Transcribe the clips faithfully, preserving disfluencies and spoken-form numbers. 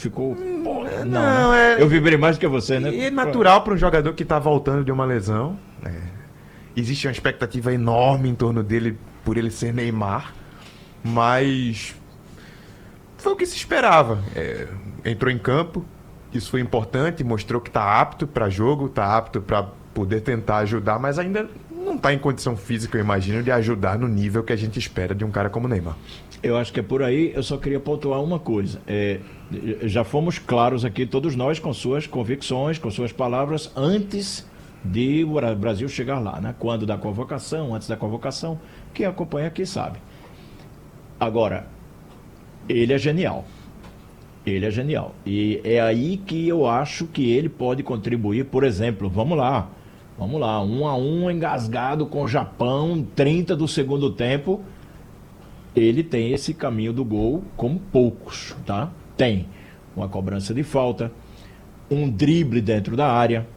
ficou... Pô, não, não né? é... Eu vibrei mais que você, né? E é natural para um jogador que está voltando de uma lesão. É. Existe uma expectativa enorme em torno dele por ele ser Neymar, mas foi o que se esperava. É, entrou em campo, isso foi importante, mostrou que está apto para jogo, está apto para poder tentar ajudar, mas ainda não está em condição física, eu imagino, de ajudar no nível que a gente espera de um cara como Neymar. Eu acho que é por aí. Eu só queria pontuar uma coisa. É, já fomos claros aqui, todos nós, com suas convicções, com suas palavras, antes de o Brasil chegar lá, né? Quando da convocação, antes da convocação, quem acompanha aqui sabe. Agora, ele é genial. Ele é genial. E é aí que eu acho que ele pode contribuir, por exemplo, vamos lá, vamos lá, um a um engasgado com o Japão, trinta do segundo tempo, ele tem esse caminho do gol como poucos, tá? Tem uma cobrança de falta, um drible dentro da área.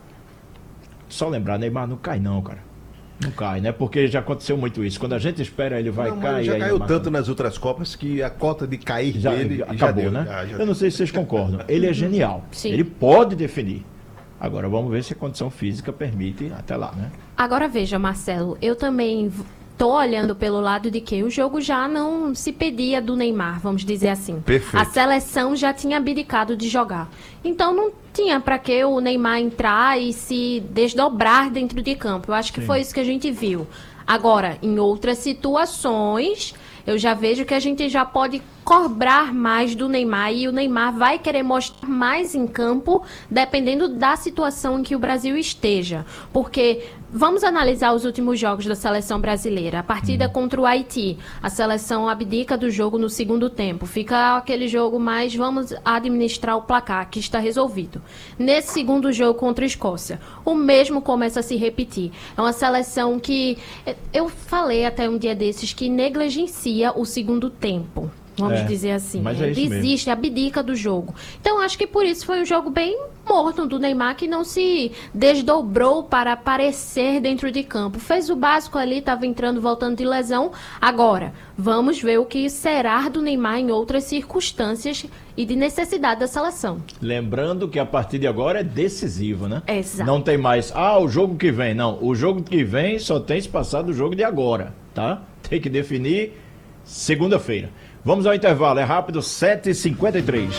Só lembrar, Neymar não cai não, cara. Não cai, né? Porque já aconteceu muito isso. Quando a gente espera, ele vai não, cair. Já caiu Neymar... tanto nas outras Copas que a cota de cair já, dele acabou, já deu, né? Já, já Eu não sei se vocês concordam. Ele é genial. Sim. Ele pode definir. Agora vamos ver se a condição física permite até lá, né? Agora veja, Marcelo, eu também tô olhando pelo lado de que o jogo já não se pedia do Neymar, vamos dizer assim. Perfeito. A seleção já tinha abdicado de jogar. Então não tinha para que o Neymar entrar e se desdobrar dentro de campo. Eu acho que Sim. foi isso que a gente viu. Agora, em outras situações, eu já vejo que a gente já pode cobrar mais do Neymar e o Neymar vai querer mostrar mais em campo, dependendo da situação em que o Brasil esteja. Porque vamos analisar os últimos jogos da seleção brasileira. A partida contra o Haiti, a seleção abdica do jogo no segundo tempo. Fica aquele jogo mais, vamos administrar o placar, que está resolvido. Nesse segundo jogo contra a Escócia, o mesmo começa a se repetir. É uma seleção que, eu falei até um dia desses, que negligencia o segundo tempo. Vamos É, dizer assim, mas né? é isso Desiste, mesmo. abdica do jogo. Então, acho que por isso foi um jogo bem morto do Neymar, que não se desdobrou para aparecer dentro de campo. Fez o básico ali, estava entrando, voltando de lesão. Agora, vamos ver o que será do Neymar em outras circunstâncias e de necessidade da seleção. Lembrando que a partir de agora é decisivo, né? Exato. Não tem mais, ah, o jogo que vem. Não, o jogo que vem só tem se passar do jogo de agora, tá? Tem que definir segunda-feira. Vamos ao intervalo, é rápido, sete e cinquenta e três.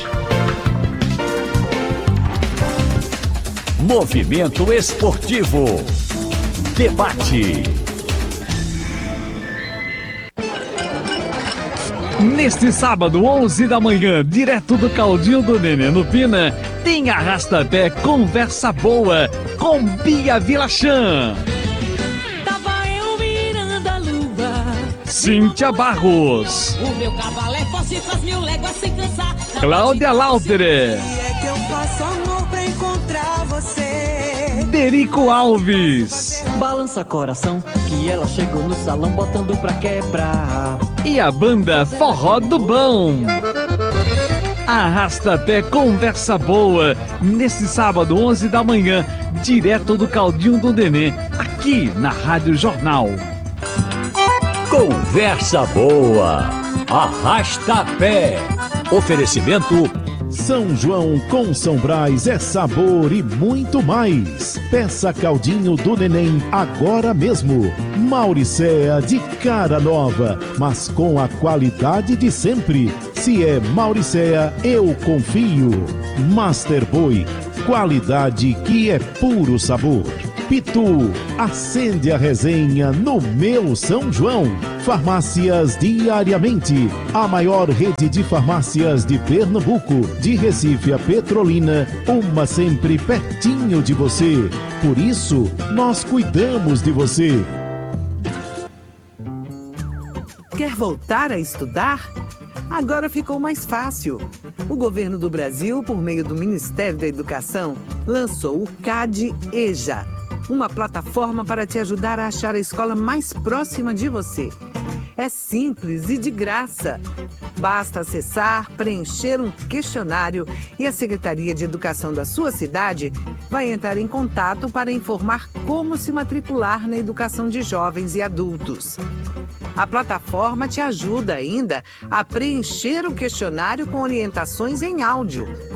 Movimento Esportivo. Debate. Neste sábado, onze da manhã, direto do Caldinho do Nenê no Pina, tem Arrasta-Pé Conversa Boa com Bia Vilachã. Cíntia Barros. O meu cavalo é forte e faz mil léguas sem cansar. Cláudia Lautere. É que eu faço amor pra encontrar você. Derico Alves. Balança coração, que ela chegou no salão botando pra quebrar. E a banda Forró do Bom. Arrasta-Pé Conversa Boa, nesse sábado, onze da manhã, direto do Caldinho do Nenê, aqui na Rádio Jornal. Conversa boa, Arrasta-Pé. Oferecimento São João com São Brás é sabor e muito mais. Peça Caldinho do Neném agora mesmo. Mauricéa de cara nova, mas com a qualidade de sempre. Se é Mauricéa, eu confio. Master Boy, qualidade que é puro sabor. Pitu, acende a resenha no meu São João. Farmácias Diariamente, a maior rede de farmácias de Pernambuco, de Recife a Petrolina, uma sempre pertinho de você. Por isso, nós cuidamos de você. Quer voltar a estudar? Agora ficou mais fácil. O governo do Brasil, por meio do Ministério da Educação, lançou o CAD-EJA, uma plataforma para te ajudar a achar a escola mais próxima de você. É simples e de graça. Basta acessar, preencher um questionário e a Secretaria de Educação da sua cidade vai entrar em contato para informar como se matricular na educação de jovens e adultos. A plataforma te ajuda ainda a preencher o questionário com orientações em áudio,